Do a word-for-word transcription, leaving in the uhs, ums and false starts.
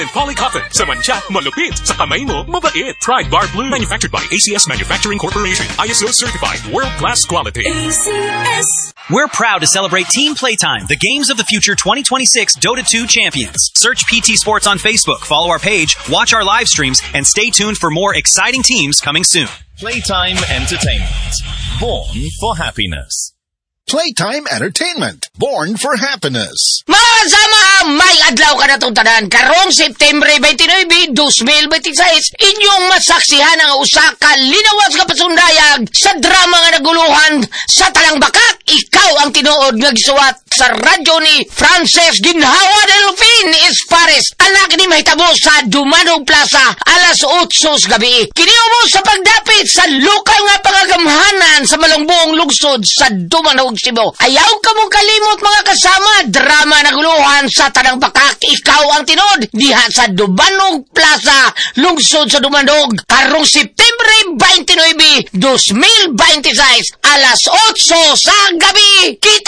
Polly Coffin. Sa mancha, malupit. Sa kamay mo, mabait. Pride Bar Blue. Manufactured by A C S Manufacturing Corporation. I S O certified. World-class quality. A C S. We're proud to celebrate Team Playtime, the Games of the Future twenty twenty-six Dota two champions. Search P T Sports on Facebook, follow our page, watch our live streams, and stay tuned for more exciting teams coming soon. Playtime Entertainment. Born for happiness. Playtime Entertainment. Born for happiness. Mga kasama, may adlaw ka na itong tanan. Karong September twenty-nine, twenty twenty-six, inyong masaksihan ang usa ka linawas ka pasundayag sa drama nga naguluhan sa Talang Bakak. Ikaw ang tinuod nga gisuwat sa radyo ni Frances Ginhawa Delphine Espares. Anak ni mahitabo sa Dumanog Plaza, alas otsos gabi. Kiniyo mo sa pagdapit sa lokal nga pangagamhanan sa Malungbong Lungsod sa Dumanog, Cebu. Ayaw ka mong kalimot mga kasama, drama naguluhan sa Tanang Bakak. Ikaw ang tinod diha sa Dumanog Plaza, Lungsod sa Dumanog. Karong September twenty-nine, twenty twenty-six, alas otso sa gabi. Kita